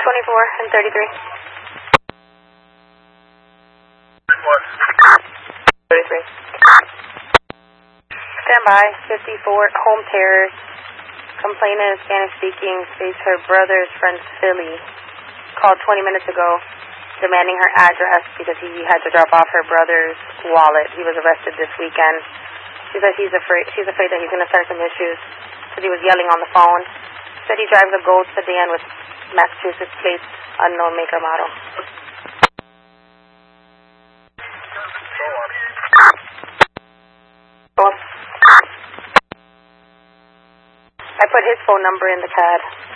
and 33. 33. Stand by. 54, Home Terrace. Complainant is Spanish speaking. States her brother's friend Philly called 20 minutes ago demanding her address because he had to drop off her brother's wallet. He was arrested this weekend. She says she's afraid that he's going to start some issues because he was yelling on the phone. Said he drives a gold sedan with Massachusetts plates, unknown make or model. I put his phone number in the CAD.